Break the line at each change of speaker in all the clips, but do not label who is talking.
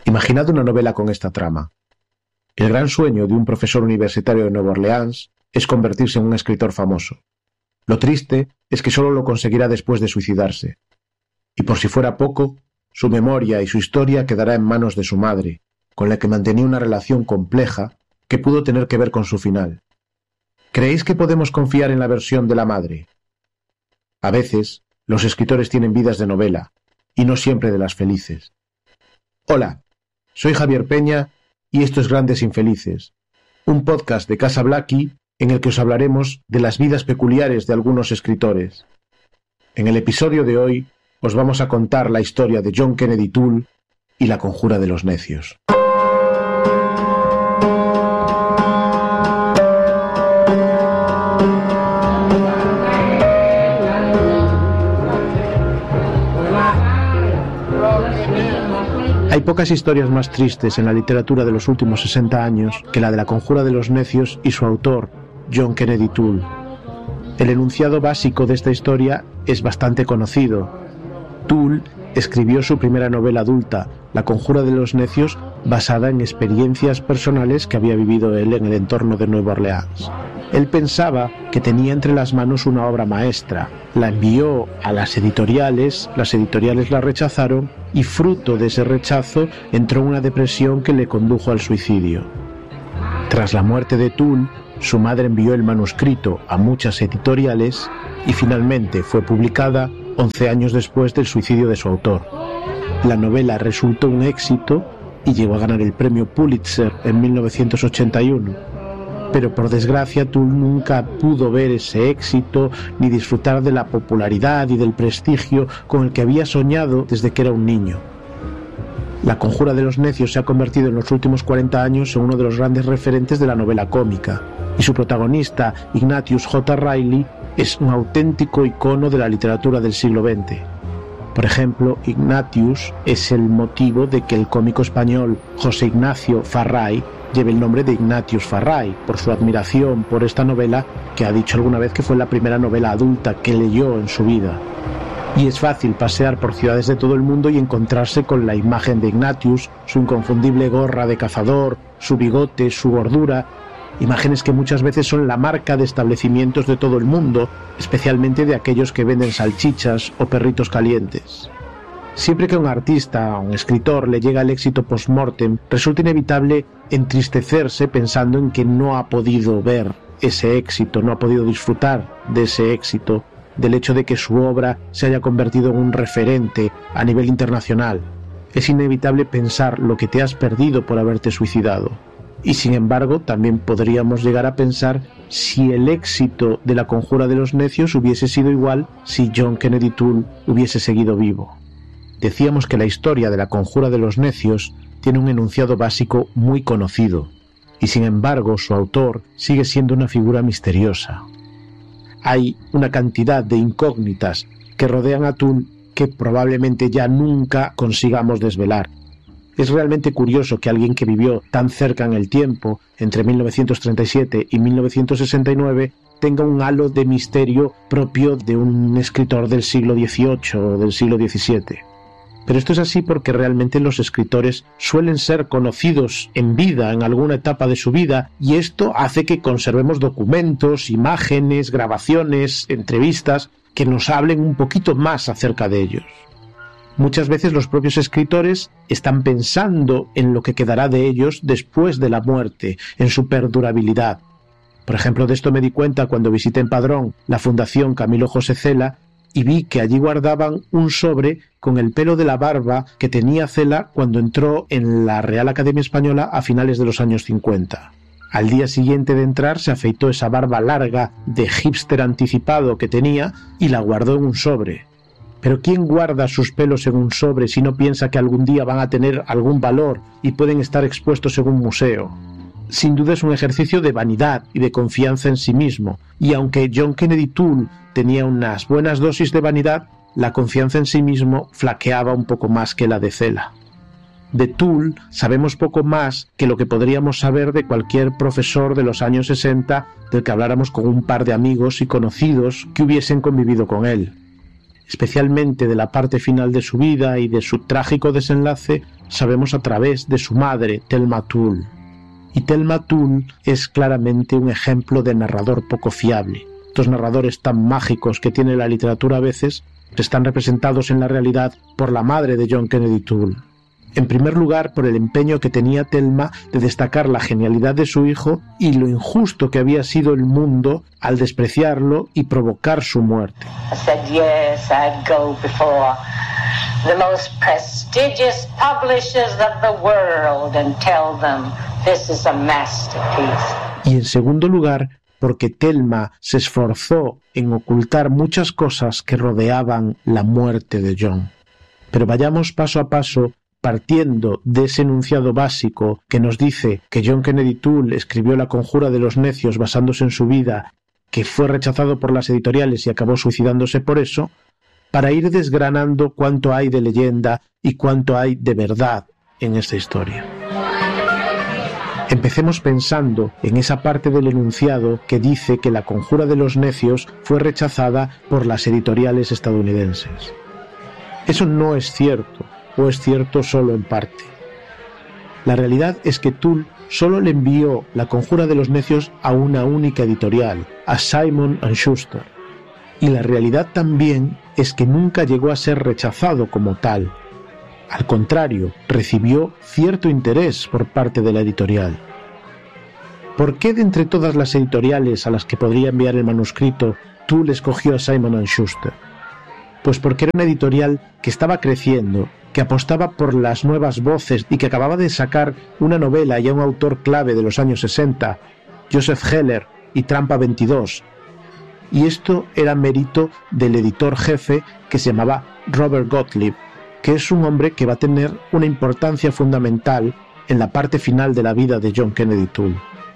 Imaginad una novela con esta trama. El gran sueño de un profesor universitario de Nueva Orleans es convertirse en un escritor famoso. Lo triste es que solo lo conseguirá después de suicidarse. Y por si fuera poco, su memoria y su historia quedará en manos de su madre, con la que mantenía una relación compleja que pudo tener que ver con su final. ¿Creéis que podemos confiar en la versión de la madre? A veces, los escritores tienen vidas de novela, y no siempre de las felices. Hola, soy Javier Peña, y esto es Grandes Infelices, un podcast de Casa Blackie en el que os hablaremos de las vidas peculiares de algunos escritores. En el episodio de hoy, os vamos a contar la historia de John Kennedy Toole y la conjura de los necios. Hay pocas historias más tristes en la literatura de los últimos 60 años que la de la conjura de los necios y su autor, John Kennedy Toole. El enunciado básico de esta historia es bastante conocido. Toole escribió su primera novela adulta, La conjura de los necios, basada en experiencias personales que había vivido él en el entorno de Nueva Orleans. Él pensaba que tenía entre las manos una obra maestra, la envió a las editoriales la rechazaron y fruto de ese rechazo entró en una depresión que le condujo al suicidio. Tras la muerte de Toole, su madre envió el manuscrito a muchas editoriales y finalmente fue publicada 11 años después del suicidio de su autor. La novela resultó un éxito y llegó a ganar el premio Pulitzer en 1981. Pero por desgracia Toole nunca pudo ver ese éxito ni disfrutar de la popularidad y del prestigio con el que había soñado desde que era un niño. La conjura de los necios se ha convertido en los últimos 40 años en uno de los grandes referentes de la novela cómica, y su protagonista, Ignatius J. Reilly, es un auténtico icono de la literatura del siglo XX. Por ejemplo, Ignatius es el motivo de que el cómico español José Ignacio Farray lleve el nombre de Ignatius Farray, por su admiración por esta novela, que ha dicho alguna vez que fue la primera novela adulta que leyó en su vida. Y es fácil pasear por ciudades de todo el mundo y encontrarse con la imagen de Ignatius, su inconfundible gorra de cazador, su bigote, su gordura, imágenes que muchas veces son la marca de establecimientos de todo el mundo, especialmente de aquellos que venden salchichas o perritos calientes. Siempre que a un artista o un escritor le llega el éxito post-mortem, resulta inevitable entristecerse pensando en que no ha podido ver ese éxito, no ha podido disfrutar de ese éxito, del hecho de que su obra se haya convertido en un referente a nivel internacional. Es inevitable pensar lo que te has perdido por haberte suicidado. Y sin embargo, también podríamos llegar a pensar si el éxito de la conjura de los necios hubiese sido igual si John Kennedy Toole hubiese seguido vivo. Decíamos que la historia de la conjura de los necios tiene un enunciado básico muy conocido, y sin embargo su autor sigue siendo una figura misteriosa. Hay una cantidad de incógnitas que rodean a Toole que probablemente ya nunca consigamos desvelar. Es realmente curioso que alguien que vivió tan cerca en el tiempo, entre 1937 y 1969, tenga un halo de misterio propio de un escritor del siglo XVIII o del siglo XVII. Pero esto es así porque realmente los escritores suelen ser conocidos en vida, en alguna etapa de su vida, y esto hace que conservemos documentos, imágenes, grabaciones, entrevistas, que nos hablen un poquito más acerca de ellos. Muchas veces los propios escritores están pensando en lo que quedará de ellos después de la muerte, en su perdurabilidad. Por ejemplo, de esto me di cuenta cuando visité en Padrón la Fundación Camilo José Cela y vi que allí guardaban un sobre con el pelo de la barba que tenía Cela cuando entró en la Real Academia Española a finales de los años 50. Al día siguiente de entrar se afeitó esa barba larga de hipster anticipado que tenía y la guardó en un sobre. Pero ¿quién guarda sus pelos en un sobre si no piensa que algún día van a tener algún valor y pueden estar expuestos en un museo? Sin duda es un ejercicio de vanidad y de confianza en sí mismo, y aunque John Kennedy Toole tenía unas buenas dosis de vanidad, la confianza en sí mismo flaqueaba un poco más que la de Cela. De Toole sabemos poco más que lo que podríamos saber de cualquier profesor de los años 60 del que habláramos con un par de amigos y conocidos que hubiesen convivido con él. especialmente de la parte final de su vida y de su trágico desenlace, sabemos a través de su madre, Thelma Toole. Y Thelma Toole es claramente un ejemplo de narrador poco fiable. Estos narradores tan mágicos que tiene la literatura a veces están representados en la realidad por la madre de John Kennedy Toole. En primer lugar, por el empeño que tenía Thelma de destacar la genialidad de su hijo y lo injusto que había sido el mundo al despreciarlo y provocar su muerte.
I said, yes, I'd go before the most prestigious publishers of the world and tell them this is a masterpiece.
Y en segundo lugar, porque Thelma se esforzó en ocultar muchas cosas que rodeaban la muerte de John. Pero vayamos paso a paso, partiendo de ese enunciado básico que nos dice que John Kennedy Toole escribió La conjura de los necios basándose en su vida, que fue rechazado por las editoriales y acabó suicidándose por eso, para ir desgranando cuánto hay de leyenda y cuánto hay de verdad en esta historia. Empecemos pensando en esa parte del enunciado que dice que La conjura de los necios fue rechazada por las editoriales estadounidenses. Eso no es cierto, o es cierto solo en parte. La realidad es que Toole solo le envió La conjura de los necios a una única editorial, a Simon & Schuster. Y la realidad también es que nunca llegó a ser rechazado como tal. Al contrario, recibió cierto interés por parte de la editorial. ¿Por qué de entre todas las editoriales a las que podría enviar el manuscrito, Toole escogió a Simon & Schuster? Pues porque era una editorial que estaba creciendo, que apostaba por las nuevas voces y que acababa de sacar una novela y a un autor clave de los años 60, Joseph Heller y Trampa 22. Y esto era mérito del editor jefe que se llamaba Robert Gottlieb, que es un hombre que va a tener una importancia fundamental en la parte final de la vida de John Kennedy Toole.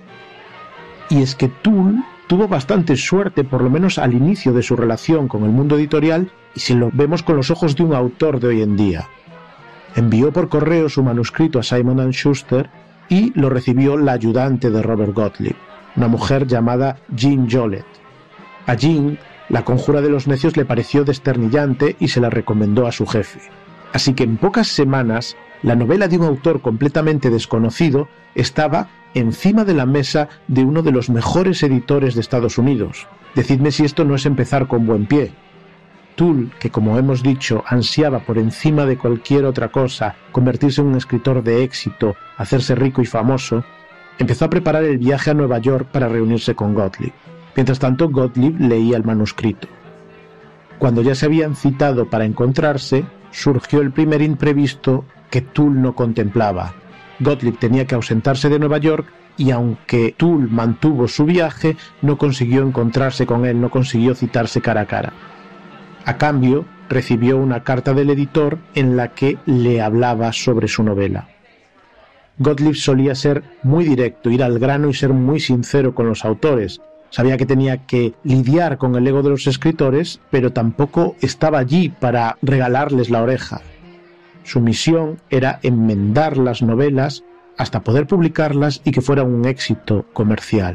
Y es que Toole tuvo bastante suerte, por lo menos al inicio de su relación con el mundo editorial, y si lo vemos con los ojos de un autor de hoy en día. Envió por correo su manuscrito a Simon & Schuster y lo recibió la ayudante de Robert Gottlieb, una mujer llamada Jean Jollet. A Jean, La conjura de los necios le pareció desternillante y se la recomendó a su jefe. Así que en pocas semanas, la novela de un autor completamente desconocido estaba encima de la mesa de uno de los mejores editores de Estados Unidos. Decidme si esto no es empezar con buen pie. Toole, que como hemos dicho, ansiaba por encima de cualquier otra cosa convertirse en un escritor de éxito, hacerse rico y famoso, empezó a preparar el viaje a Nueva York para reunirse con Gottlieb. Mientras tanto, Gottlieb leía el manuscrito. Cuando ya se habían citado para encontrarse, surgió el primer imprevisto que Toole no contemplaba. Gottlieb tenía que ausentarse de Nueva York y aunque Toole mantuvo su viaje, no consiguió encontrarse con él, no consiguió citarse cara a cara. A cambio, recibió una carta del editor en la que le hablaba sobre su novela. Gottlieb solía ser muy directo, ir al grano y ser muy sincero con los autores. Sabía que tenía que lidiar con el ego de los escritores, pero tampoco estaba allí para regalarles la oreja. Su misión era enmendar las novelas hasta poder publicarlas y que fuera un éxito comercial.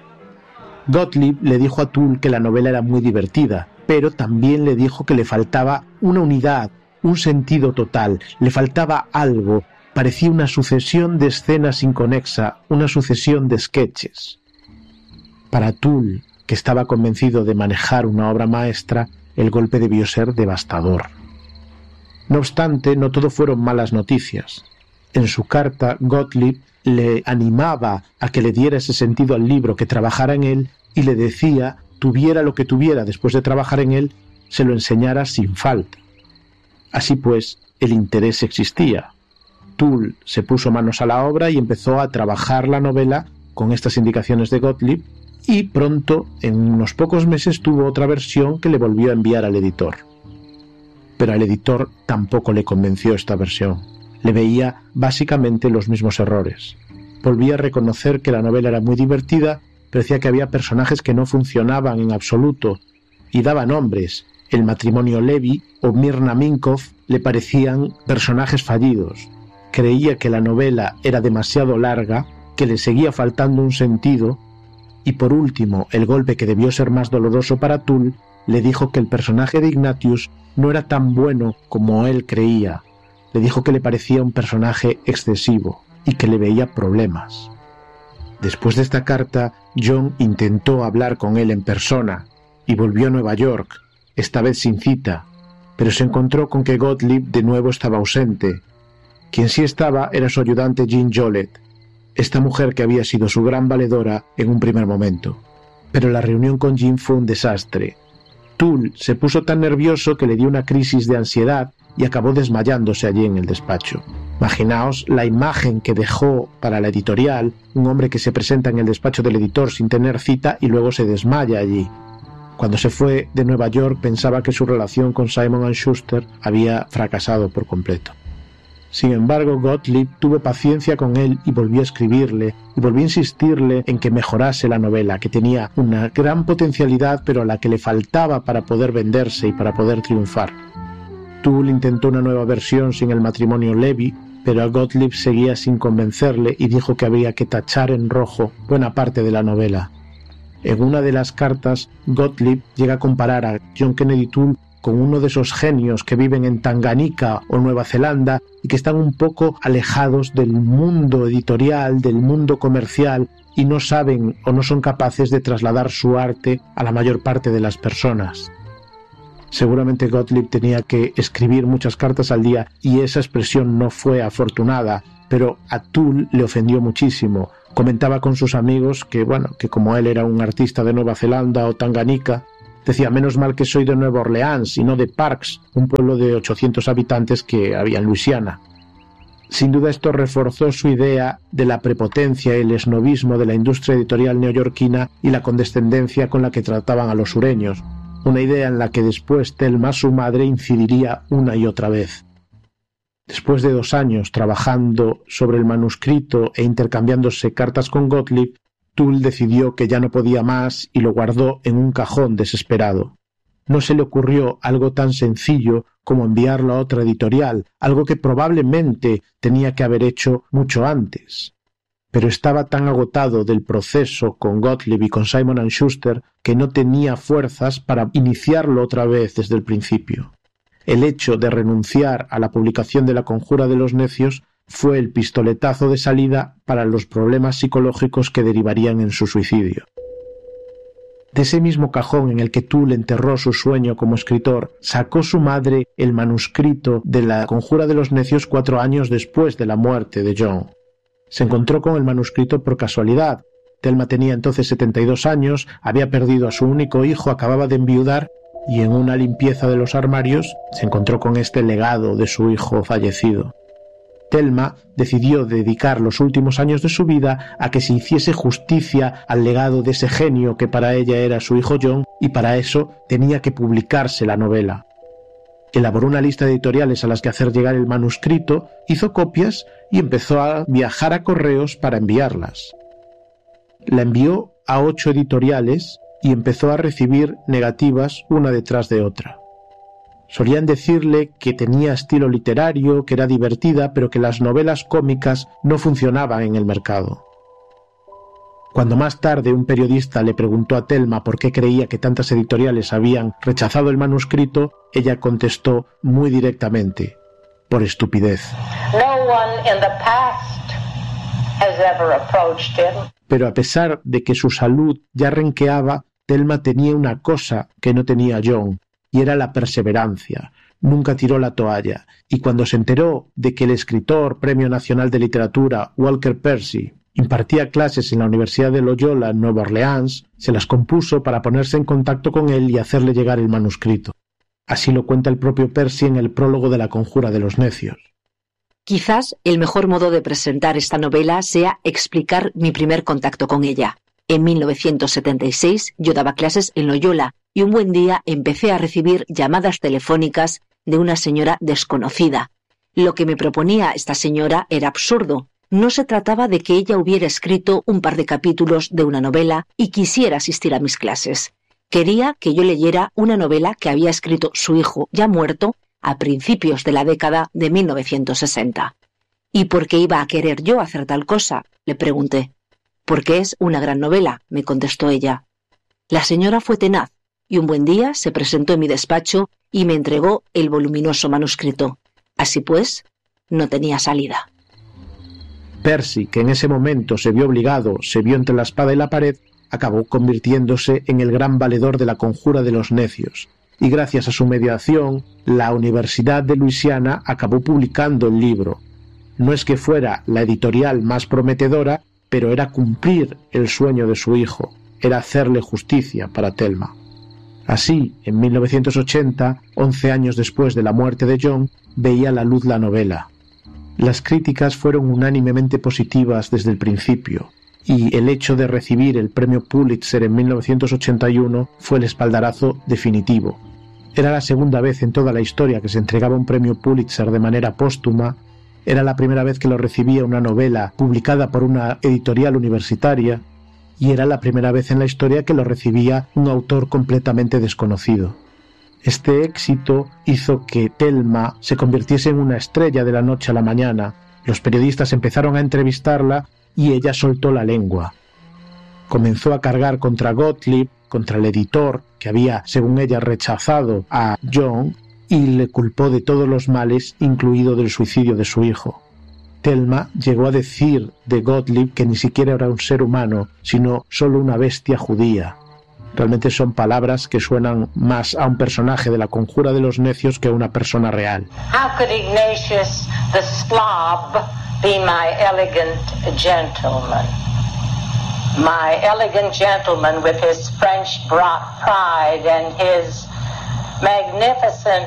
Gottlieb le dijo a Toole que la novela era muy divertida, pero también le dijo que le faltaba una unidad, un sentido total, le faltaba algo, parecía una sucesión de escenas inconexa, una sucesión de sketches. Para Toole, que estaba convencido de manejar una obra maestra, el golpe debió ser devastador. No obstante, no todo fueron malas noticias. En su carta, Gottlieb le animaba a que le diera ese sentido al libro, que trabajara en él, y le decía, tuviera lo que tuviera después de trabajar en él, se lo enseñara sin falta. Así pues, el interés existía. Toole se puso manos a la obra y empezó a trabajar la novela con estas indicaciones de Gottlieb, y pronto, en unos pocos meses, tuvo otra versión que le volvió a enviar al editor. Pero al editor tampoco le convenció esta versión. Le veía básicamente los mismos errores. Volvía a reconocer que la novela era muy divertida, pero decía que había personajes que no funcionaban en absoluto, y daba nombres. El matrimonio Levy o Myrna Minkoff le parecían personajes fallidos. Creía que la novela era demasiado larga, que le seguía faltando un sentido, y por último, el golpe que debió ser más doloroso para Toole le dijo que el personaje de Ignatius no era tan bueno como él creía. Le dijo que le parecía un personaje excesivo y que le veía problemas. Después de esta carta, John intentó hablar con él en persona y volvió a Nueva York, esta vez sin cita, pero se encontró con que Gottlieb de nuevo estaba ausente. Quien sí estaba era su ayudante Jean Jolett, esta mujer que había sido su gran valedora en un primer momento. Pero la reunión con Jean fue un desastre. Tull se puso tan nervioso que le dio una crisis de ansiedad y acabó desmayándose allí en el despacho. Imaginaos la imagen que dejó para la editorial, un hombre que se presenta en el despacho del editor sin tener cita y luego se desmaya allí. Cuando se fue de Nueva York pensaba que su relación con Simon & Schuster había fracasado por completo. Sin embargo, Gottlieb tuvo paciencia con él y volvió a escribirle, y volvió a insistirle en que mejorase la novela, que tenía una gran potencialidad, pero a la que le faltaba para poder venderse y para poder triunfar. Tull intentó una nueva versión sin el matrimonio Levy, pero a Gottlieb seguía sin convencerle y dijo que había que tachar en rojo buena parte de la novela. En una de las cartas, Gottlieb llega a comparar a John Kennedy Toole con uno de esos genios que viven en Tanganica o Nueva Zelanda y que están un poco alejados del mundo editorial, del mundo comercial, y no saben o no son capaces de trasladar su arte a la mayor parte de las personas. Seguramente Gottlieb tenía que escribir muchas cartas al día y esa expresión no fue afortunada, pero a Toole le ofendió muchísimo. Comentaba con sus amigos que como él era un artista de Nueva Zelanda o Tanganica, decía: menos mal que soy de Nueva Orleans y no de Parks, un pueblo de 800 habitantes que había en Luisiana. Sin duda esto reforzó su idea de la prepotencia y el esnobismo de la industria editorial neoyorquina y la condescendencia con la que trataban a los sureños, una idea en la que después Thelma, su madre, incidiría una y otra vez. Después de 2 años trabajando sobre el manuscrito e intercambiándose cartas con Gottlieb, Tull decidió que ya no podía más y lo guardó en un cajón desesperado. No se le ocurrió algo tan sencillo como enviarlo a otra editorial, algo que probablemente tenía que haber hecho mucho antes. Pero estaba tan agotado del proceso con Gottlieb y con Simon & Schuster que no tenía fuerzas para iniciarlo otra vez desde el principio. El hecho de renunciar a la publicación de La conjura de los necios fue el pistoletazo de salida para los problemas psicológicos que derivarían en su suicidio. De ese mismo cajón en el que Tull enterró su sueño como escritor, sacó su madre el manuscrito de La conjura de los necios 4 años después de la muerte de John. Se encontró con el manuscrito por casualidad. Thelma tenía entonces 72 años, había perdido a su único hijo, acababa de enviudar, y en una limpieza de los armarios se encontró con este legado de su hijo fallecido. Thelma decidió dedicar los últimos años de su vida a que se hiciese justicia al legado de ese genio que para ella era su hijo John, y para eso tenía que publicarse la novela. Elaboró una lista de editoriales a las que hacer llegar el manuscrito, hizo copias y empezó a viajar a correos para enviarlas. La envió a 8 editoriales y empezó a recibir negativas una detrás de otra. Solían decirle que tenía estilo literario, que era divertida, pero que las novelas cómicas no funcionaban en el mercado. Cuando más tarde un periodista le preguntó a Thelma por qué creía que tantas editoriales habían rechazado el manuscrito, ella contestó muy directamente: por estupidez.
No one in the past has ever approached him.
Pero a pesar de que su salud ya renqueaba, Thelma tenía una cosa que no tenía John, y era la perseverancia. Nunca tiró la toalla, y cuando se enteró de que el escritor Premio Nacional de Literatura Walker Percy impartía clases en la Universidad de Loyola en Nueva Orleans, se las compuso para ponerse en contacto con él y hacerle llegar el manuscrito. Así lo cuenta el propio Percy en el prólogo de La conjura de los necios.
Quizás el mejor modo de presentar esta novela sea explicar mi primer contacto con ella. En 1976 yo daba clases en Loyola y un buen día empecé a recibir llamadas telefónicas de una señora desconocida. Lo que me proponía esta señora era absurdo. No se trataba de que ella hubiera escrito un par de capítulos de una novela y quisiera asistir a mis clases. Quería que yo leyera una novela que había escrito su hijo, ya muerto, a principios de la década de 1960. ¿Y por qué iba a querer yo hacer tal cosa?, le pregunté. Porque es una gran novela, me contestó ella. La señora fue tenaz y un buen día se presentó en mi despacho y me entregó el voluminoso manuscrito. Así pues, no tenía salida.
Percy, que en ese momento se vio entre la espada y la pared, acabó convirtiéndose en el gran valedor de la conjura de los necios, y gracias a su mediación, la Universidad de Luisiana acabó publicando el libro. No es que fuera la editorial más prometedora, pero era cumplir el sueño de su hijo, era hacerle justicia para Thelma. Así, en 1980, 11 años después de la muerte de John, veía la luz la novela. Las críticas fueron unánimemente positivas desde el principio, y el hecho de recibir el premio Pulitzer en 1981 fue el espaldarazo definitivo. Era la segunda vez en toda la historia que se entregaba un premio Pulitzer de manera póstuma, era la primera vez que lo recibía una novela publicada por una editorial universitaria, y era la primera vez en la historia que lo recibía un autor completamente desconocido. Este éxito hizo que Thelma se convirtiese en una estrella de la noche a la mañana. Los periodistas empezaron a entrevistarla y ella soltó la lengua. Comenzó a cargar contra Gottlieb, contra el editor, que había, según ella, rechazado a John, y le culpó de todos los males, incluido del suicidio de su hijo. Thelma llegó a decir de Gottlieb que ni siquiera era un ser humano, sino solo una bestia judía. Realmente son palabras que suenan más a un personaje de la conjura de los necios que a una persona real.
How could Ignatius the Slav be my elegant gentleman? My elegant gentleman with his French pride and his magnificent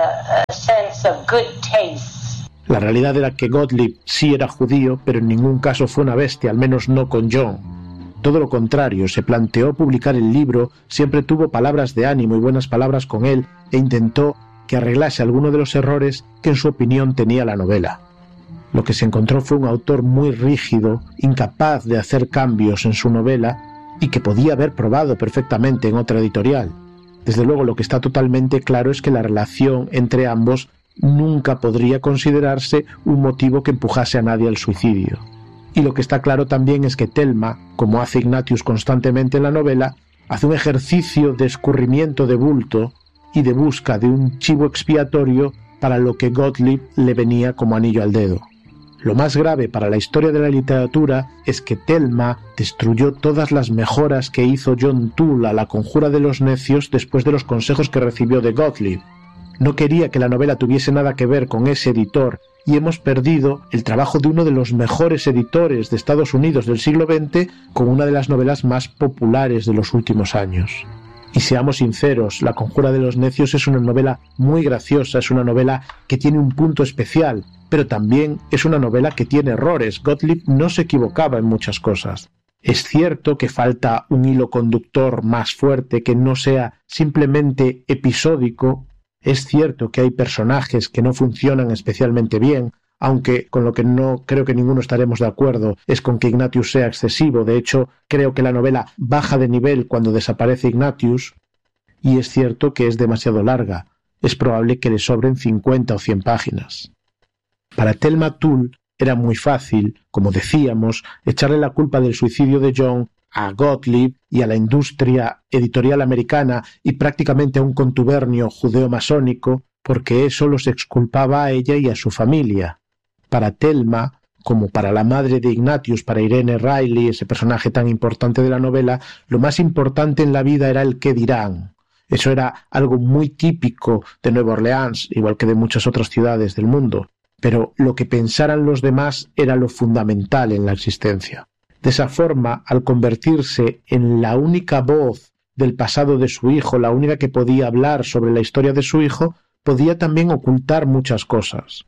sense of good taste.
La realidad era que Gottlieb sí era judío, pero en ningún caso fue una bestia, al menos no con John. Todo lo contrario, se planteó publicar el libro, siempre tuvo palabras de ánimo y buenas palabras con él e intentó que arreglase alguno de los errores que en su opinión tenía la novela. Lo que se encontró fue un autor muy rígido, incapaz de hacer cambios en su novela y que podía haber probado perfectamente en otra editorial. Desde luego, lo que está totalmente claro es que la relación entre ambos nunca podría considerarse un motivo que empujase a nadie al suicidio. Y lo que está claro también es que Thelma, como hace Ignatius constantemente en la novela, hace un ejercicio de escurrimiento de bulto y de busca de un chivo expiatorio para lo que Gottlieb le venía como anillo al dedo. Lo más grave para la historia de la literatura es que Thelma destruyó todas las mejoras que hizo John Toole a la conjura de los necios después de los consejos que recibió de Gottlieb. No quería que la novela tuviese nada que ver con ese editor, y hemos perdido el trabajo de uno de los mejores editores de Estados Unidos del siglo XX con una de las novelas más populares de los últimos años. Y seamos sinceros, La conjura de los necios es una novela muy graciosa, es una novela que tiene un punto especial, pero también es una novela que tiene errores. Gottlieb no se equivocaba en muchas cosas. Es cierto que falta un hilo conductor más fuerte, que no sea simplemente episódico. Es cierto que hay personajes que no funcionan especialmente bien, aunque con lo que no creo que ninguno estaremos de acuerdo es con que Ignatius sea excesivo. De hecho, creo que la novela baja de nivel cuando desaparece Ignatius, y es cierto que es demasiado larga. Es probable que le sobren 50 o 100 páginas. Para Thelma Toole era muy fácil, como decíamos, echarle la culpa del suicidio de John a Gottlieb y a la industria editorial americana y prácticamente a un contubernio judeo-masónico, porque eso los exculpaba a ella y a su familia. Para Thelma, como para la madre de Ignatius, para Irene Riley, ese personaje tan importante de la novela, lo más importante en la vida era el qué dirán. Eso era algo muy típico de Nueva Orleans, igual que de muchas otras ciudades del mundo. Pero lo que pensaran los demás era lo fundamental en la existencia. De esa forma, al convertirse en la única voz del pasado de su hijo, la única que podía hablar sobre la historia de su hijo, podía también ocultar muchas cosas.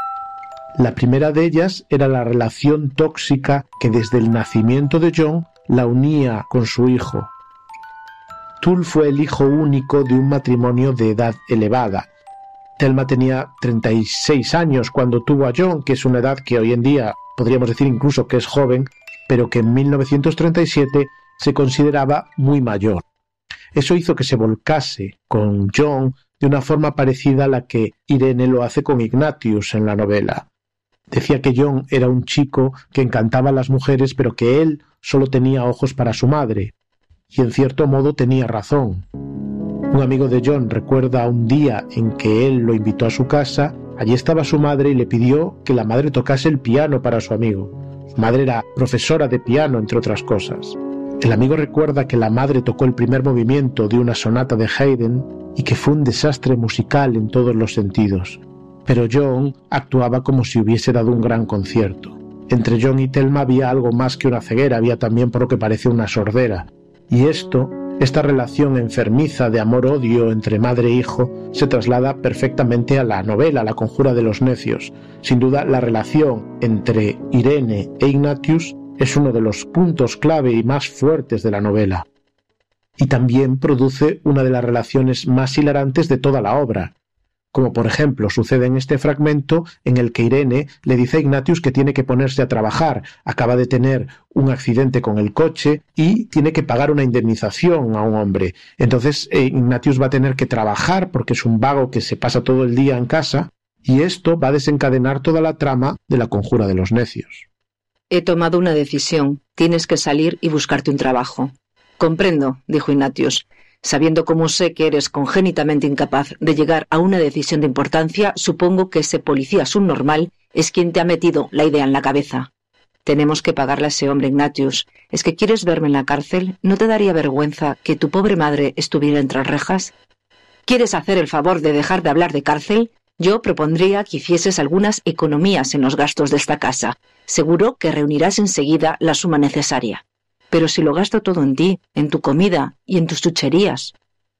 La primera de ellas era la relación tóxica que desde el nacimiento de John la unía con su hijo. Toole fue el hijo único de un matrimonio de edad elevada. Thelma tenía 36 años cuando tuvo a John, que es una edad que hoy en día podríamos decir incluso que es joven, pero que en 1937 se consideraba muy mayor. Eso hizo que se volcase con John de una forma parecida a la que Irene lo hace con Ignatius en la novela. Decía que John era un chico que encantaba a las mujeres, pero que él solo tenía ojos para su madre. Y en cierto modo tenía razón. Un amigo de John recuerda un día en que él lo invitó a su casa. Allí estaba su madre y le pidió que la madre tocase el piano para su amigo. Su madre era profesora de piano, entre otras cosas. El amigo recuerda que la madre tocó el primer movimiento de una sonata de Haydn y que fue un desastre musical en todos los sentidos. Pero John actuaba como si hubiese dado un gran concierto. Entre John y Thelma había algo más que una ceguera, había también por lo que parece una sordera. Y esta relación enfermiza de amor-odio entre madre e hijo se traslada perfectamente a la novela La conjura de los necios. Sin duda, la relación entre Irene e Ignatius es uno de los puntos clave y más fuertes de la novela. Y también produce una de las relaciones más hilarantes de toda la obra, como por ejemplo sucede en este fragmento en el que Irene le dice a Ignatius que tiene que ponerse a trabajar, acaba de tener un accidente con el coche y tiene que pagar una indemnización a un hombre. Entonces Ignatius va a tener que trabajar porque es un vago que se pasa todo el día en casa, y esto va a desencadenar toda la trama de La conjura de los necios.
He tomado una decisión. Tienes que salir y buscarte un trabajo. Comprendo, dijo Ignatius. Sabiendo cómo sé que eres congénitamente incapaz de llegar a una decisión de importancia, supongo que ese policía subnormal es quien te ha metido la idea en la cabeza. Tenemos que pagarle a ese hombre, Ignatius. ¿Es que quieres verme en la cárcel? ¿No te daría vergüenza que tu pobre madre estuviera entre rejas? ¿Quieres hacer el favor de dejar de hablar de cárcel? Yo propondría que hicieses algunas economías en los gastos de esta casa. Seguro que reunirás enseguida la suma necesaria. Pero si lo gasto todo en ti, en tu comida y en tus chucherías.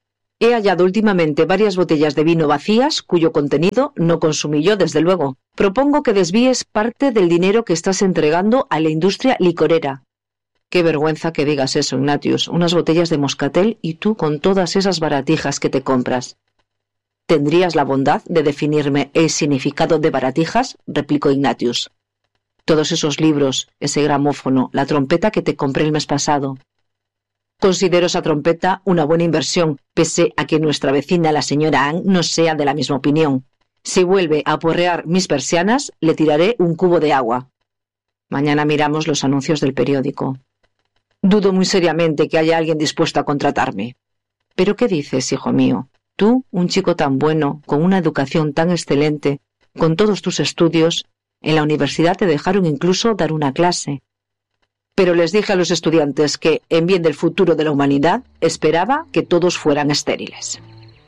He hallado últimamente varias botellas de vino vacías, cuyo contenido no consumí yo, desde luego. Propongo que desvíes parte del dinero que estás entregando a la industria licorera. Qué vergüenza que digas eso, Ignatius. Unas botellas de moscatel y tú con todas esas baratijas que te compras. ¿Tendrías la bondad de definirme el significado de baratijas?, replicó Ignatius. Todos esos libros, ese gramófono, la trompeta que te compré el mes pasado. Considero esa trompeta una buena inversión, pese a que nuestra vecina, la señora Ann, no sea de la misma opinión. Si vuelve a aporrear mis persianas, le tiraré un cubo de agua. Mañana miramos los anuncios del periódico. Dudo muy seriamente que haya alguien dispuesto a contratarme. ¿Pero qué dices, hijo mío? Tú, un chico tan bueno, con una educación tan excelente, con todos tus estudios. En la universidad te dejaron incluso dar una clase. Pero les dije a los estudiantes que, en bien del futuro de la humanidad, esperaba que todos fueran estériles.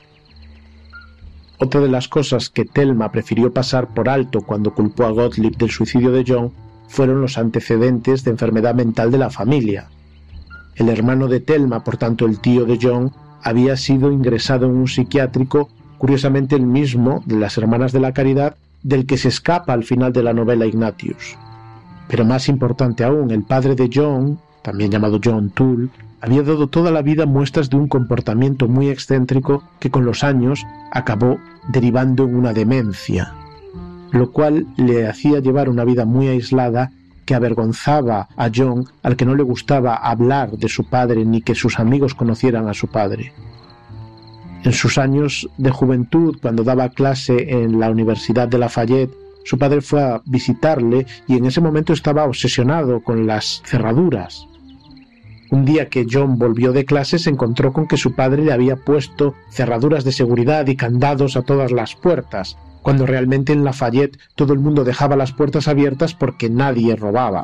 Otra de las cosas que Thelma prefirió pasar por alto cuando culpó a Gottlieb del suicidio de John fueron los antecedentes de enfermedad mental de la familia. El hermano de Thelma, por tanto el tío de John, había sido ingresado en un psiquiátrico, curiosamente el mismo de las Hermanas de la Caridad, del que se escapa al final de la novela Ignatius. Pero más importante aún, el padre de John, también llamado John Toole, había dado toda la vida muestras de un comportamiento muy excéntrico que con los años acabó derivando en una demencia, lo cual le hacía llevar una vida muy aislada que avergonzaba a John, al que no le gustaba hablar de su padre ni que sus amigos conocieran a su padre. En sus años de juventud, cuando daba clase en la Universidad de Lafayette, su padre fue a visitarle y en ese momento estaba obsesionado con las cerraduras. Un día que John volvió de clase se encontró con que su padre le había puesto cerraduras de seguridad y candados a todas las puertas, cuando realmente en Lafayette todo el mundo dejaba las puertas abiertas porque nadie robaba.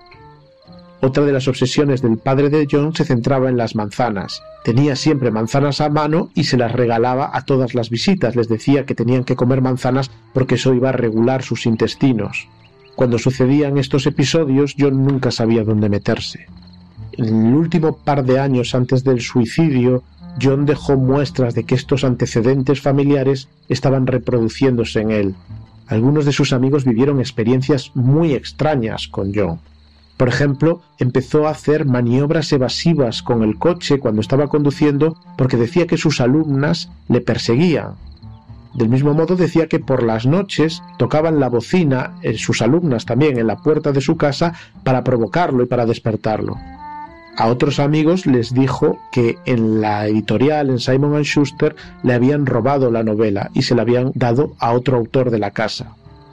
Otra de las obsesiones del padre de John se centraba en las manzanas. Tenía siempre manzanas a mano y se las regalaba a todas las visitas. Les decía que tenían que comer manzanas porque eso iba a regular sus intestinos. Cuando sucedían estos episodios, John nunca sabía dónde meterse. En el último par de años antes del suicidio, John dejó muestras de que estos antecedentes familiares estaban reproduciéndose en él. Algunos de sus amigos vivieron experiencias muy extrañas con John. Por ejemplo, empezó a hacer maniobras evasivas con el coche cuando estaba conduciendo porque decía que sus alumnas le perseguían. Del mismo modo decía que por las noches tocaban la bocina, sus alumnas también, en la puerta de su casa para provocarlo y para despertarlo. A otros amigos les dijo que en la editorial, en Simon & Schuster, le habían robado la novela y se la habían dado a otro autor de la casa.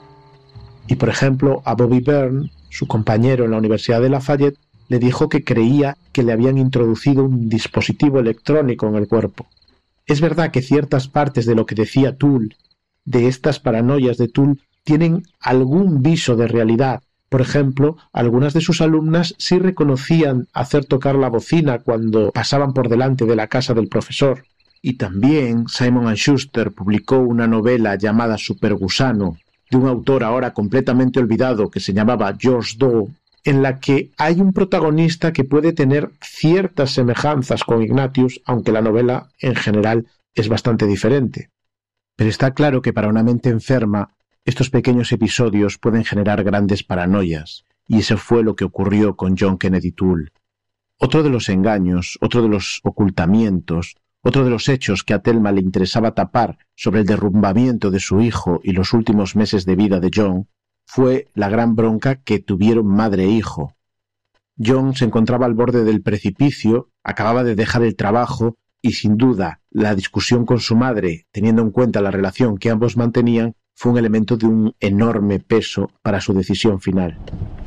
Y por ejemplo, a Bobby Byrne, su compañero en la Universidad de Lafayette, le dijo que creía que le habían introducido un dispositivo electrónico en el cuerpo. Es verdad que ciertas partes de lo que decía Tull, de estas paranoias de Tull, tienen algún viso de realidad. Por ejemplo, algunas de sus alumnas sí reconocían hacer tocar la bocina cuando pasaban por delante de la casa del profesor. Y también Simon & Schuster publicó una novela llamada Supergusano, de un autor ahora completamente olvidado que se llamaba George Doe, en la que hay un protagonista que puede tener ciertas semejanzas con Ignatius, aunque la novela en general es bastante diferente. Pero está claro que para una mente enferma, estos pequeños episodios pueden generar grandes paranoias, y eso fue lo que ocurrió con John Kennedy Toole. Otro de los engaños, otro de los ocultamientos, otro de los hechos que a Thelma le interesaba tapar sobre el derrumbamiento de su hijo y los últimos meses de vida de John, fue la gran bronca que tuvieron madre e hijo. John se encontraba al borde del precipicio, acababa de dejar el trabajo y sin duda la discusión con su madre, teniendo en cuenta la relación que ambos mantenían, fue un elemento de un enorme peso para su decisión final.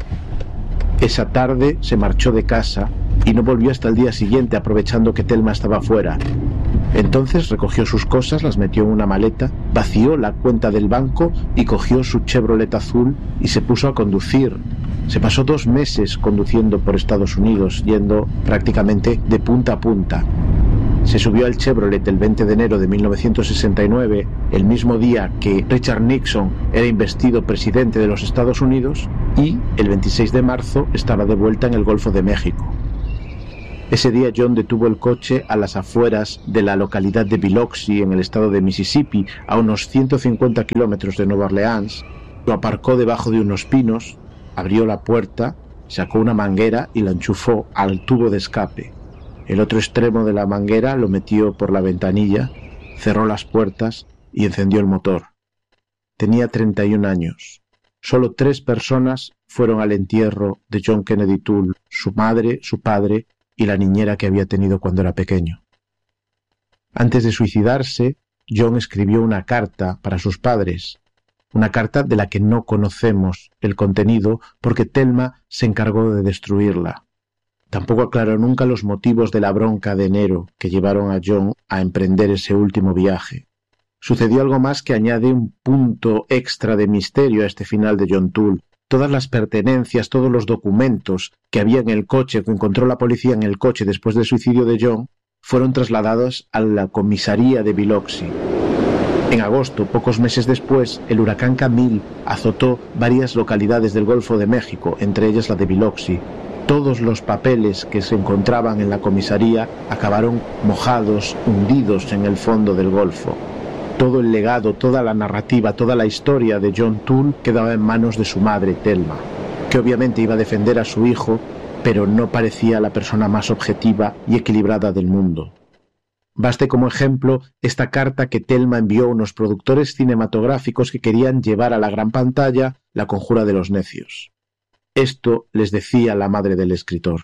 Esa tarde se marchó de casa y no volvió hasta el día siguiente, aprovechando que Thelma estaba fuera. Entonces recogió sus cosas, las metió en una maleta, vació la cuenta del banco y cogió su Chevrolet azul y se puso a conducir. Se pasó 2 meses conduciendo por Estados Unidos, yendo prácticamente de punta a punta. Se subió al Chevrolet el 20 de enero de 1969, el mismo día que Richard Nixon era investido presidente de los Estados Unidos, y el 26 de marzo estaba de vuelta en el Golfo de México. Ese día John detuvo el coche a las afueras de la localidad de Biloxi, en el estado de Mississippi, a unos 150 kilómetros de Nueva Orleans. Lo aparcó debajo de unos pinos, abrió la puerta, sacó una manguera y la enchufó al tubo de escape. El otro extremo de la manguera lo metió por la ventanilla, cerró las puertas y encendió el motor. Tenía 31 años. Solo 3 personas fueron al entierro de John Kennedy Toole: su madre, su padre y la niñera que había tenido cuando era pequeño. Antes de suicidarse, John escribió una carta para sus padres, una carta de la que no conocemos el contenido porque Thelma se encargó de destruirla. Tampoco aclaró nunca los motivos de la bronca de enero que llevaron a John a emprender ese último viaje. Sucedió algo más que añade un punto extra de misterio a este final de John Toole. Todas las pertenencias, todos los documentos que había en el coche, que encontró la policía en el coche después del suicidio de John, fueron trasladados a la comisaría de Biloxi. En agosto, pocos meses después, el huracán Camille azotó varias localidades del Golfo de México, entre ellas la de Biloxi. Todos los papeles que se encontraban en la comisaría acabaron mojados, hundidos en el fondo del Golfo. Todo el legado, toda la narrativa, toda la historia de John Toole quedaba en manos de su madre, Thelma, que obviamente iba a defender a su hijo, pero no parecía la persona más objetiva y equilibrada del mundo. Baste como ejemplo esta carta que Thelma envió a unos productores cinematográficos que querían llevar a la gran pantalla La conjura de los necios. Esto les decía la madre del escritor: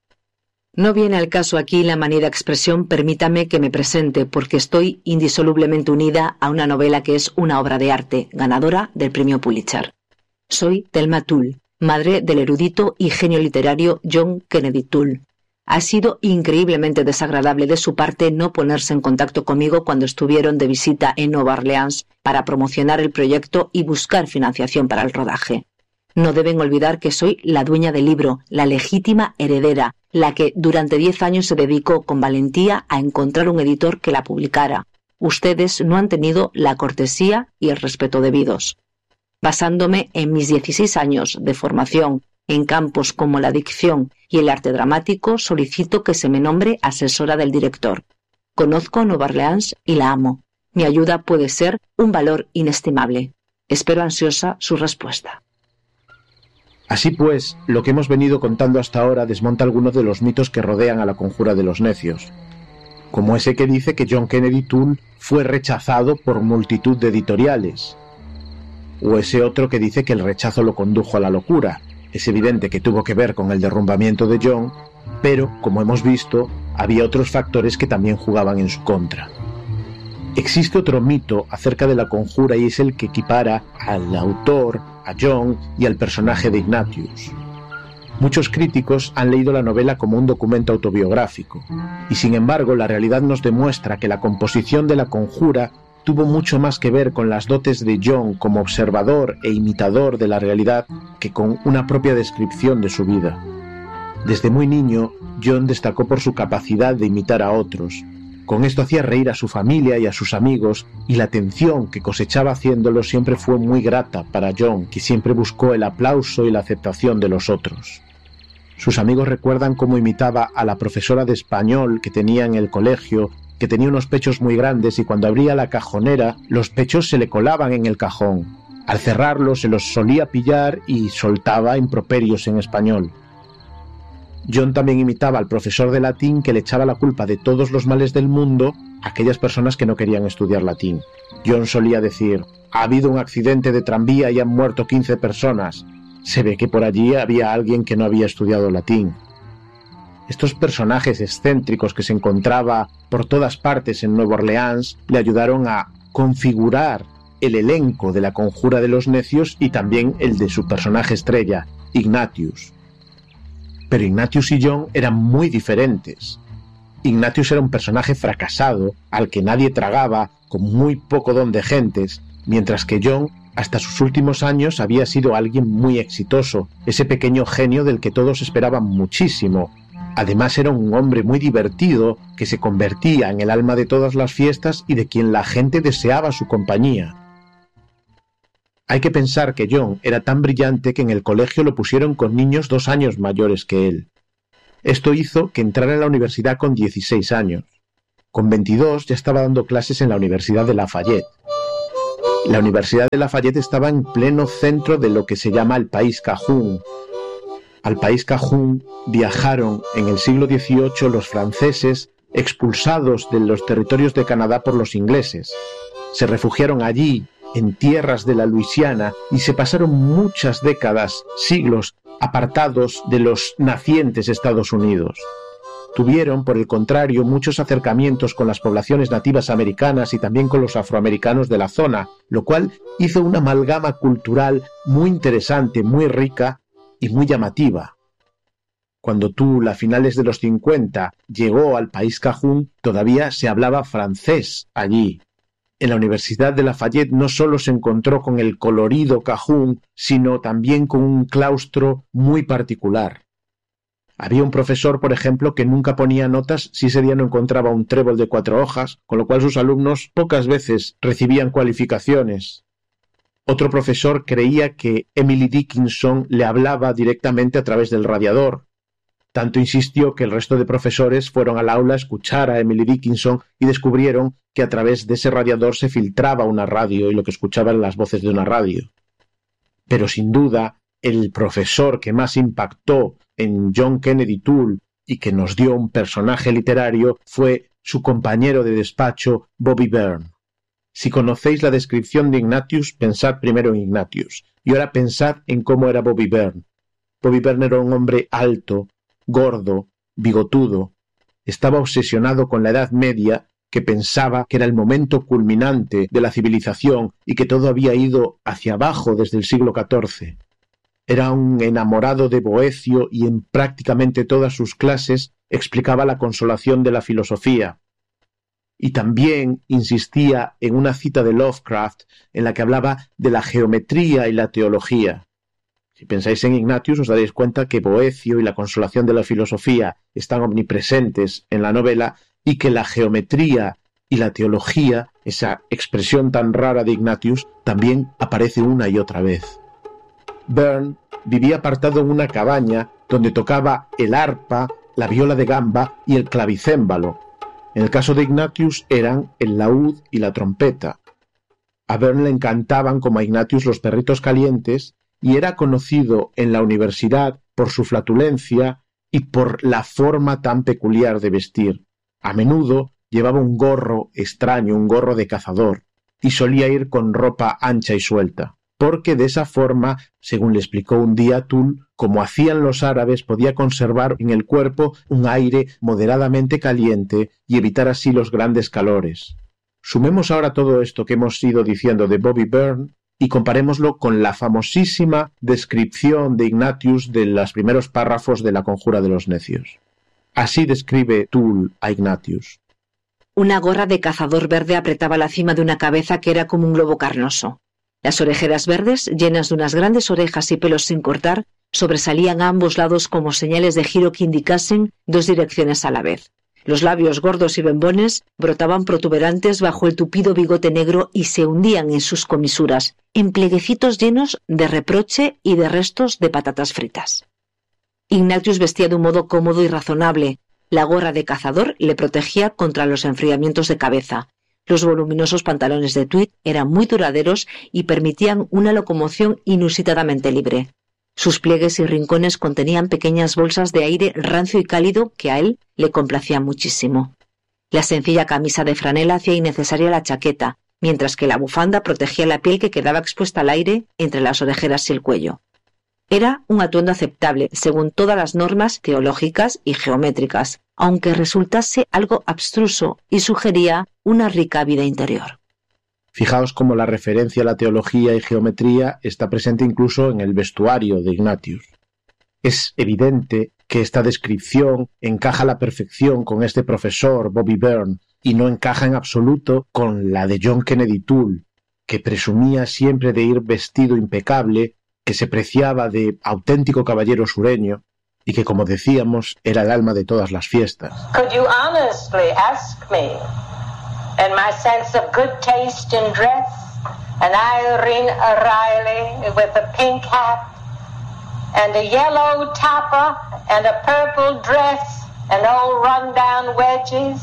No viene al caso aquí la manida expresión permítame que me presente, porque estoy indisolublemente unida a una novela que es una obra de arte, ganadora del premio Pulitzer. Soy Thelma Toole, madre del erudito y genio literario John Kennedy Toole. Ha sido increíblemente desagradable de su parte no ponerse en contacto conmigo cuando estuvieron de visita en Nueva Orleans para promocionar el proyecto y buscar financiación para el rodaje. No deben olvidar que soy la dueña del libro, la legítima heredera, la que durante 10 años se dedicó con valentía a encontrar un editor que la publicara. Ustedes no han tenido la cortesía y el respeto debidos. Basándome en mis 16 años de formación en campos como la dicción y el arte dramático, solicito que se me nombre asesora del director. Conozco Nueva Orleans y la amo. Mi ayuda puede ser un valor inestimable. Espero ansiosa su respuesta.
Así pues, lo que hemos venido contando hasta ahora desmonta algunos de los mitos que rodean a la conjura de los necios, como ese que dice que John Kennedy Toole fue rechazado por multitud de editoriales, o ese otro que dice que el rechazo lo condujo a la locura. Es evidente que tuvo que ver con el derrumbamiento de John, pero, como hemos visto, había otros factores que también jugaban en su contra. Existe otro mito acerca de la conjura y es el que equipara al autor, a John y al personaje de Ignatius. Muchos críticos han leído la novela como un documento autobiográfico, y sin embargo la realidad nos demuestra que la composición de La Conjura tuvo mucho más que ver con las dotes de John como observador e imitador de la realidad que con una propia descripción de su vida. Desde muy niño, John destacó por su capacidad de imitar a otros. Con esto hacía reír a su familia y a sus amigos, y la atención que cosechaba haciéndolo siempre fue muy grata para John, que siempre buscó el aplauso y la aceptación de los otros. Sus amigos recuerdan cómo imitaba a la profesora de español que tenía en el colegio, que tenía unos pechos muy grandes y cuando abría la cajonera, los pechos se le colaban en el cajón. Al cerrarlo se los solía pillar y soltaba improperios en español. John también imitaba al profesor de latín que le echaba la culpa de todos los males del mundo a aquellas personas que no querían estudiar latín. John solía decir: «Ha habido un accidente de tranvía y han muerto 15 personas. Se ve que por allí había alguien que no había estudiado latín». Estos personajes excéntricos que se encontraba por todas partes en Nueva Orleans le ayudaron a configurar el elenco de La Conjura de los Necios y también el de su personaje estrella, Ignatius. Pero Ignatius y John eran muy diferentes. Ignatius era un personaje fracasado, al que nadie tragaba, con muy poco don de gentes, mientras que John, hasta sus últimos años, había sido alguien muy exitoso, ese pequeño genio del que todos esperaban muchísimo. Además era un hombre muy divertido, que se convertía en el alma de todas las fiestas y de quien la gente deseaba su compañía. Hay que pensar que John era tan brillante que en el colegio lo pusieron con niños 2 años mayores que él. Esto hizo que entrara en la universidad con 16 años. Con 22 ya estaba dando clases en la Universidad de Lafayette. La Universidad de Lafayette estaba en pleno centro de lo que se llama el País Cajún. Al País Cajún viajaron en el siglo XVIII los franceses expulsados de los territorios de Canadá por los ingleses. Se refugiaron allí, en tierras de la Luisiana, y se pasaron muchas décadas, siglos, apartados de los nacientes Estados Unidos. Tuvieron, por el contrario, muchos acercamientos con las poblaciones nativas americanas y también con los afroamericanos de la zona, lo cual hizo una amalgama cultural muy interesante, muy rica y muy llamativa. Cuando Tull, a finales de los 50, llegó al País Cajún, todavía se hablaba francés allí. En la Universidad de Lafayette no solo se encontró con el colorido Cajún, sino también con un claustro muy particular. Había un profesor, por ejemplo, que nunca ponía notas si ese día no encontraba un trébol de 4 hojas, con lo cual sus alumnos pocas veces recibían cualificaciones. Otro profesor creía que Emily Dickinson le hablaba directamente a través del radiador. Tanto insistió que el resto de profesores fueron al aula a escuchar a Emily Dickinson y descubrieron que a través de ese radiador se filtraba una radio y lo que escuchaban las voces de una radio. Pero sin duda, el profesor que más impactó en John Kennedy Toole y que nos dio un personaje literario fue su compañero de despacho, Bobby Byrne. Si conocéis la descripción de Ignatius, pensad primero en Ignatius, y ahora pensad en cómo era Bobby Byrne. Bobby Byrne era un hombre alto, gordo, bigotudo. Estaba obsesionado con la Edad Media, que pensaba que era el momento culminante de la civilización y que todo había ido hacia abajo desde el siglo XIV. Era un enamorado de Boecio y en prácticamente todas sus clases explicaba la consolación de la filosofía. Y también insistía en una cita de Lovecraft en la que hablaba de la geometría y la teología. Si pensáis en Ignatius os daréis cuenta que Boecio y la consolación de la filosofía están omnipresentes en la novela y que la geometría y la teología, esa expresión tan rara de Ignatius, también aparece una y otra vez. Byrne vivía apartado en una cabaña donde tocaba el arpa, la viola de gamba y el clavicémbalo. En el caso de Ignatius eran el laúd y la trompeta. A Byrne le encantaban como a Ignatius los perritos calientes y era conocido en la universidad por su flatulencia y por la forma tan peculiar de vestir. A menudo llevaba un gorro extraño, un gorro de cazador, y solía ir con ropa ancha y suelta, porque de esa forma, según le explicó un día Tull, como hacían los árabes, podía conservar en el cuerpo un aire moderadamente caliente y evitar así los grandes calores. Sumemos ahora todo esto que hemos ido diciendo de Bobby Byrne y comparémoslo con la famosísima descripción de Ignatius de los primeros párrafos de La conjura de los necios. Así describe Tull a Ignatius.
Una gorra de cazador verde apretaba la cima de una cabeza que era como un globo carnoso. Las orejeras verdes, llenas de unas grandes orejas y pelos sin cortar, sobresalían a ambos lados como señales de giro que indicasen dos direcciones a la vez. Los labios gordos y bembones brotaban protuberantes bajo el tupido bigote negro y se hundían en sus comisuras, en pleguecitos llenos de reproche y de restos de patatas fritas. Ignatius vestía de un modo cómodo y razonable. La gorra de cazador le protegía contra los enfriamientos de cabeza. Los voluminosos pantalones de tweed eran muy duraderos y permitían una locomoción inusitadamente libre. Sus pliegues y rincones contenían pequeñas bolsas de aire rancio y cálido que a él le complacían muchísimo. La sencilla camisa de franela hacía innecesaria la chaqueta, mientras que la bufanda protegía la piel que quedaba expuesta al aire entre las orejeras y el cuello. Era un atuendo aceptable según todas las normas teológicas y geométricas, aunque resultase algo abstruso y sugería una rica vida interior.
Fijaos cómo la referencia a la teología y geometría está presente incluso en el vestuario de Ignatius. Es evidente que esta descripción encaja a la perfección con este profesor, Bobby Byrne, y no encaja en absoluto con la de John Kennedy Toole, que presumía siempre de ir vestido impecable, que se preciaba de auténtico caballero sureño y que, como decíamos, era el alma de todas las fiestas.
Could you honestly ask me, in my sense of good taste in dress, an Irene O'Reilly with a pink hat and a yellow topper and a purple dress and old run-down wedges?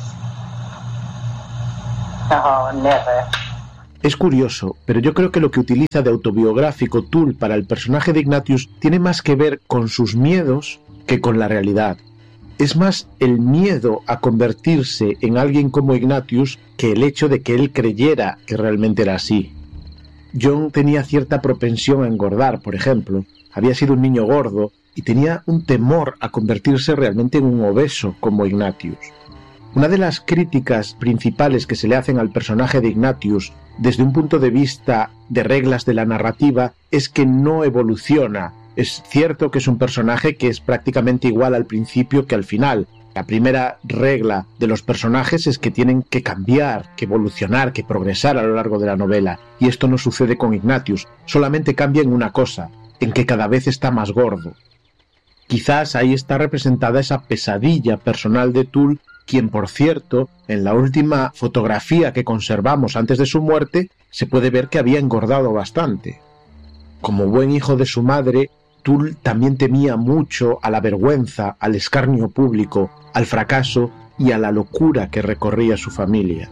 Oh, never.
Es curioso, pero yo creo que lo que utiliza de autobiográfico Toole para el personaje de Ignatius tiene más que ver con sus miedos que con la realidad. Es más el miedo a convertirse en alguien como Ignatius que el hecho de que él creyera que realmente era así. John tenía cierta propensión a engordar, por ejemplo. Había sido un niño gordo y tenía un temor a convertirse realmente en un obeso como Ignatius. Una de las críticas principales que se le hacen al personaje de Ignatius desde un punto de vista de reglas de la narrativa es que no evoluciona. Es cierto que es un personaje que es prácticamente igual al principio que al final. La primera regla de los personajes es que tienen que cambiar, que evolucionar, que progresar a lo largo de la novela. Y esto no sucede con Ignatius. Solamente cambia en una cosa, en que cada vez está más gordo. Quizás ahí está representada esa pesadilla personal de Toole, quien, por cierto, en la última fotografía que conservamos antes de su muerte, se puede ver que había engordado bastante. Como buen hijo de su madre, Toole también temía mucho a la vergüenza, al escarnio público, al fracaso y a la locura que recorría su familia.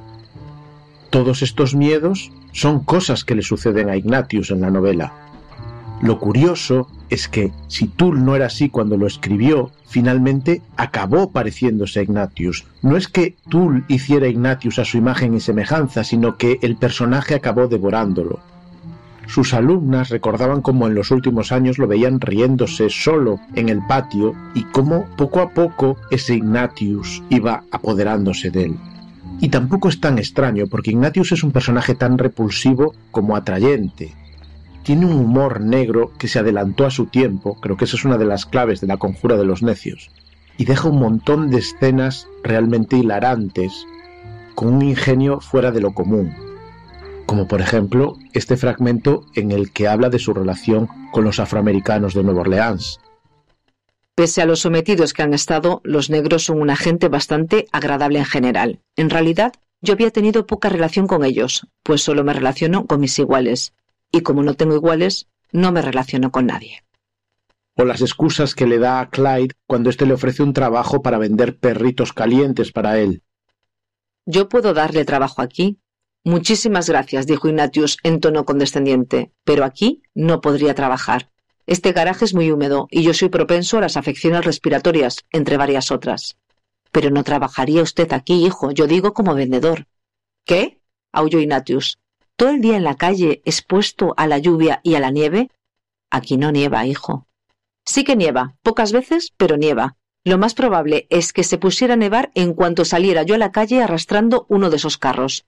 Todos estos miedos son cosas que le suceden a Ignatius en la novela. Lo curioso es que, si Toole no era así cuando lo escribió, finalmente acabó pareciéndose a Ignatius. No es que Toole hiciera a Ignatius a su imagen y semejanza, sino que el personaje acabó devorándolo. Sus alumnas recordaban cómo en los últimos años lo veían riéndose solo en el patio y cómo poco a poco ese Ignatius iba apoderándose de él. Y tampoco es tan extraño, porque Ignatius es un personaje tan repulsivo como atrayente. Tiene un humor negro que se adelantó a su tiempo, creo que esa es una de las claves de La conjura de los necios, y deja un montón de escenas realmente hilarantes, con un ingenio fuera de lo común, como por ejemplo este fragmento en el que habla de su relación con los afroamericanos de Nueva Orleans.
Pese a los sometidos que han estado, los negros son una gente bastante agradable en general. En realidad, yo había tenido poca relación con ellos, pues solo me relaciono con mis iguales. Y como no tengo iguales, no me relaciono con nadie.
O las excusas que le da a Clyde cuando éste le ofrece un trabajo para vender perritos calientes para él.
¿Yo puedo darle trabajo aquí? Muchísimas gracias, dijo Ignatius en tono condescendiente, pero aquí no podría trabajar. Este garaje es muy húmedo y yo soy propenso a las afecciones respiratorias, entre varias otras. Pero no trabajaría usted aquí, hijo, yo digo como vendedor. ¿Qué? Aulló Ignatius. ¿Todo el día en la calle expuesto a la lluvia y a la nieve? Aquí no nieva, hijo. Sí que nieva, pocas veces, pero nieva. Lo más probable es que se pusiera a nevar en cuanto saliera yo a la calle arrastrando uno de esos carros.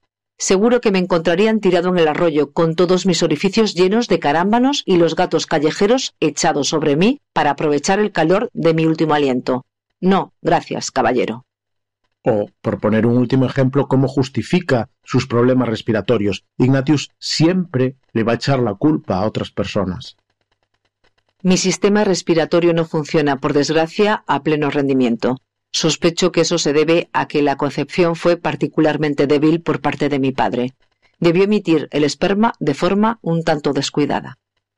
Seguro que me encontrarían tirado en el arroyo, con todos mis orificios llenos de carámbanos y los gatos callejeros echados sobre mí para aprovechar el calor de mi último aliento. No, gracias, caballero.
O, por poner un último ejemplo, cómo justifica sus problemas respiratorios. Ignatius siempre le va a echar la culpa a otras personas.
Mi sistema respiratorio no funciona, por desgracia, a pleno rendimiento. Sospecho que eso se debe a que la concepción fue particularmente débil por parte de mi padre. Debió emitir el esperma de forma un tanto descuidada.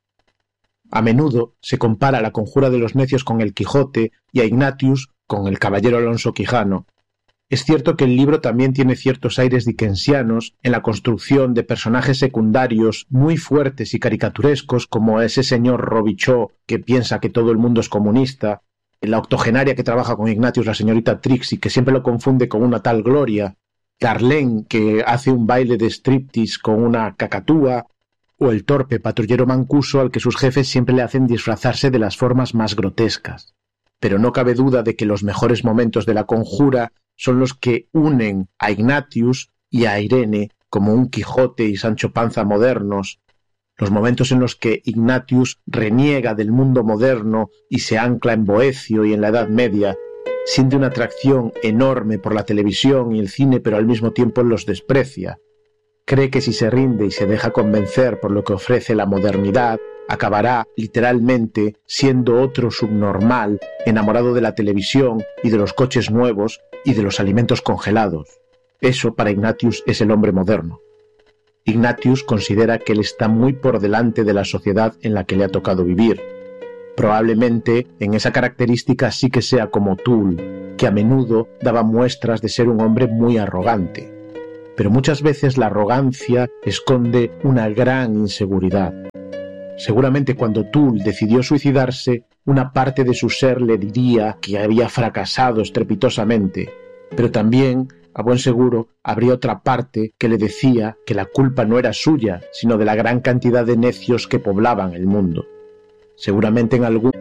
A menudo se compara la conjura de los necios con el Quijote y a Ignatius con el caballero Alonso Quijano. Es cierto que el libro también tiene ciertos aires dickensianos en la construcción de personajes secundarios muy fuertes y caricaturescos, como ese señor Robichaud que piensa que todo el mundo es comunista, la octogenaria que trabaja con Ignatius, la señorita Trixie, que siempre lo confunde con una tal Gloria, Carlén, que hace un baile de striptease con una cacatúa, o el torpe patrullero Mancuso al que sus jefes siempre le hacen disfrazarse de las formas más grotescas. Pero no cabe duda de que los mejores momentos de la conjura son los que unen a Ignatius y a Irene como un Quijote y Sancho Panza modernos, los momentos en los que Ignatius reniega del mundo moderno y se ancla en Boecio y en la Edad Media, siente una atracción enorme por la televisión y el cine, pero al mismo tiempo los desprecia. Cree que si se rinde y se deja convencer por lo que ofrece la modernidad, acabará, literalmente, siendo otro subnormal, enamorado de la televisión y de los coches nuevos y de los alimentos congelados. Eso para Ignatius es el hombre moderno. Ignatius considera que él está muy por delante de la sociedad en la que le ha tocado vivir. Probablemente en esa característica sí que sea como Toole, que a menudo daba muestras de ser un hombre muy arrogante. Pero muchas veces la arrogancia esconde una gran inseguridad. Seguramente cuando Toole decidió suicidarse, una parte de su ser le diría que había fracasado estrepitosamente, pero también, a buen seguro, habría otra parte que le decía que la culpa no era suya, sino de la gran cantidad de necios que poblaban el mundo. Seguramente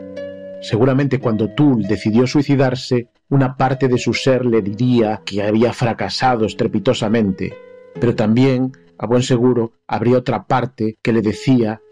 cuando Toole decidió suicidarse, una parte de su ser le diría que había fracasado estrepitosamente, pero también, a buen seguro, habría otra parte que le decía